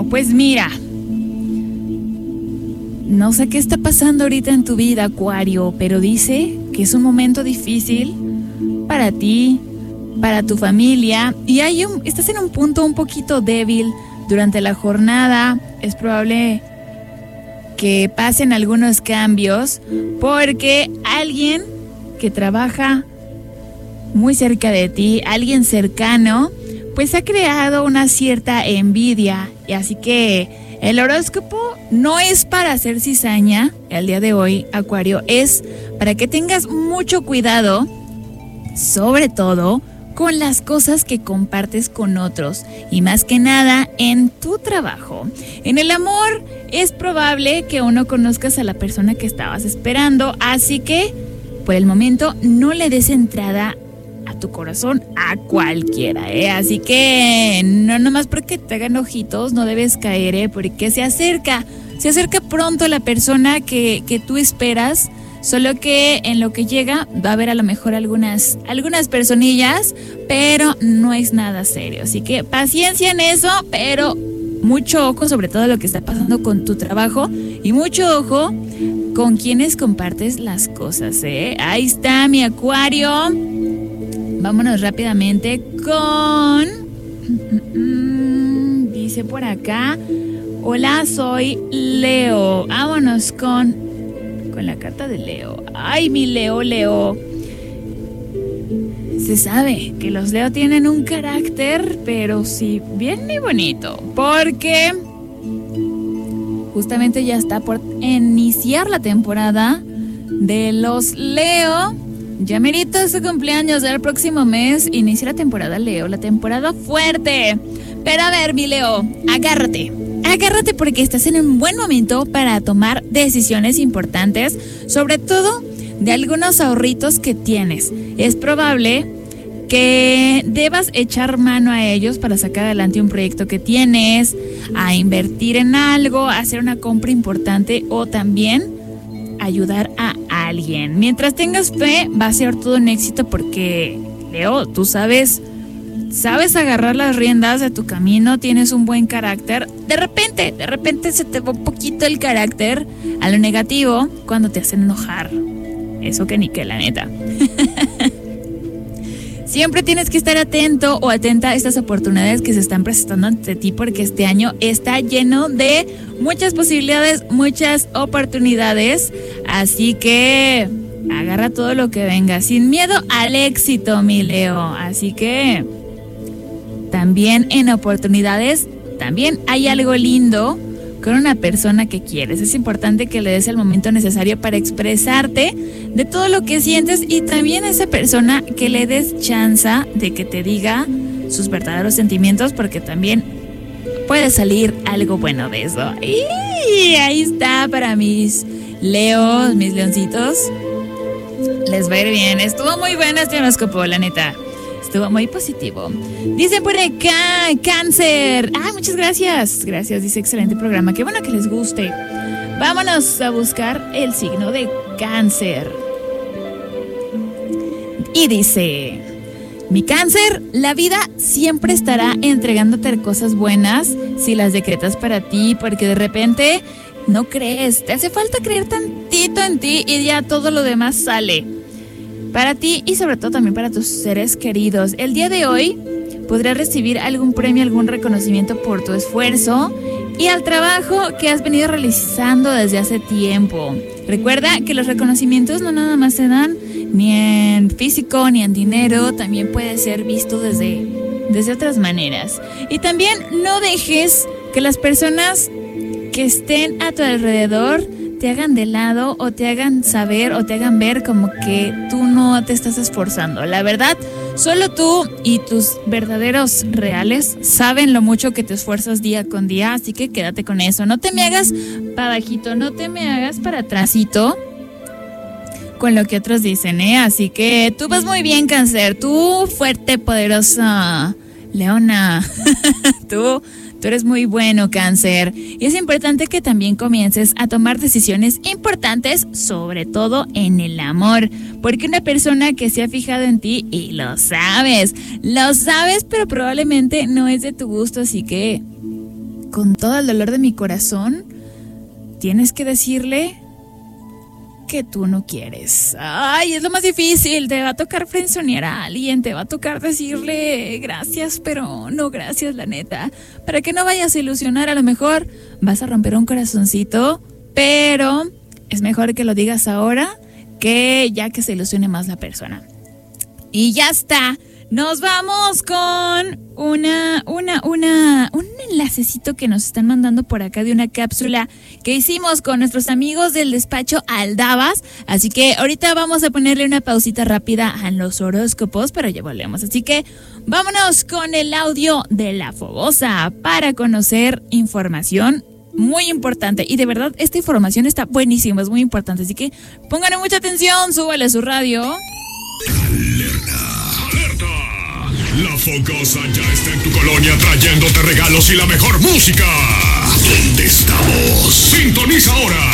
pues mira, no sé qué está pasando ahorita en tu vida, Acuario, pero dice que es un momento difícil para ti, para tu familia, y estás en un punto un poquito débil durante la jornada. Es probable que pasen algunos cambios porque alguien que trabaja muy cerca de ti, alguien cercano, pues ha creado una cierta envidia. Y así que el horóscopo no es para hacer cizaña el día de hoy, Acuario, es para que tengas mucho cuidado, sobre todo con las cosas que compartes con otros y más que nada en tu trabajo. En el amor es probable que aún no conozcas a la persona que estabas esperando, así que por el momento no le des entrada a tu corazón a cualquiera, ¿eh? Así que no nomás porque te hagan ojitos no debes caer, porque se acerca pronto la persona que tú esperas. Solo que en lo que llega va a haber a lo mejor algunas personillas, pero no es nada serio. Así que paciencia en eso, pero mucho ojo sobre todo lo que está pasando con tu trabajo y mucho ojo con quienes compartes las cosas, ¿eh? Ahí está mi Acuario. Vámonos rápidamente con... dice por acá, hola, soy Leo. Vámonos con la carta de Leo. Ay, mi Leo. Se sabe que los Leo tienen un carácter, pero sí, bien y bonito. Porque justamente ya está por iniciar la temporada de los Leo. Ya merito su cumpleaños del próximo mes. Inicia la temporada Leo, la temporada fuerte. Pero a ver, mi Leo, agárrate porque estás en un buen momento para tomar decisiones importantes, sobre todo de algunos ahorritos que tienes. Es probable que debas echar mano a ellos para sacar adelante un proyecto que tienes, a invertir en algo, a hacer una compra importante o también ayudar a alguien. Mientras tengas fe, va a ser todo un éxito porque, Leo, tú sabes agarrar las riendas de tu camino, tienes un buen carácter. De repente se te va un poquito el carácter a lo negativo cuando te hacen enojar. Eso que ni que, la neta. Siempre tienes que estar atento o atenta a estas oportunidades que se están presentando ante ti, porque este año está lleno de muchas posibilidades, muchas oportunidades. Así que agarra todo lo que venga, sin miedo al éxito, mi Leo. Así que también en oportunidades, también hay algo lindo con una persona que quieres. Es importante que le des el momento necesario para expresarte de todo lo que sientes y también a esa persona que le des chance de que te diga sus verdaderos sentimientos, porque también puede salir algo bueno de eso. Y ahí está para mis Leos, mis leoncitos. Les va a ir bien. Estuvo muy bueno este horóscopo, la neta. Estuvo muy positivo. Dice por acá, Cáncer. Muchas gracias. Gracias, dice, excelente programa. Qué bueno que les guste. Vámonos a buscar el signo de Cáncer. Y dice: mi Cáncer, la vida siempre estará entregándote cosas buenas si las decretas para ti, porque de repente no crees. Te hace falta creer tantito en ti y ya todo lo demás sale para ti y sobre todo también para tus seres queridos. El día de hoy podrás recibir algún premio, algún reconocimiento por tu esfuerzo y al trabajo que has venido realizando desde hace tiempo. Recuerda que los reconocimientos no nada más se dan ni en físico ni en dinero, también puede ser visto desde otras maneras. Y también no dejes que las personas que estén a tu alrededor te hagan de lado o te hagan saber o te hagan ver como que tú no te estás esforzando. La verdad, solo tú y tus verdaderos reales saben lo mucho que te esfuerzas día con día, así que quédate con eso. No te me hagas para bajito, no te me hagas para atrásito con lo que otros dicen, ¿eh? Así que tú vas muy bien, Cáncer. Tú fuerte, poderosa Leona. Tú eres muy bueno, Cáncer. Y es importante que también comiences a tomar decisiones importantes, sobre todo en el amor. Porque una persona que se ha fijado en ti, y lo sabes, pero probablemente no es de tu gusto, así que con todo el dolor de mi corazón, tienes que decirle que tú no quieres. Ay, es lo más difícil. Te va a tocar frenzonear a alguien, te va a tocar decirle gracias, pero no gracias, la neta. Para que no vayas a ilusionar, a lo mejor vas a romper un corazoncito, pero es mejor que lo digas ahora que ya que se ilusione más la persona. Y ya está. Nos vamos con un enlacecito que nos están mandando por acá de una cápsula que hicimos con nuestros amigos del despacho Aldabas. Así que ahorita vamos a ponerle una pausita rápida a los horóscopos, pero ya volvemos. Así que vámonos con el audio de La Fogosa para conocer información muy importante. Y de verdad, esta información está buenísima, es muy importante. Así que pónganle mucha atención, súbale a su radio. La Fogosa ya está en tu colonia trayéndote regalos y la mejor música. ¿Dónde estamos? Sintoniza ahora